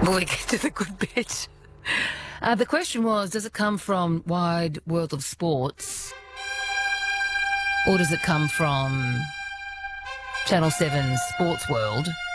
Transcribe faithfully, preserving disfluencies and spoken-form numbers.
Before we get to the good bit. Uh, the question was, does it come from Wide World of Sports or does it come from Channel seven's Sports World?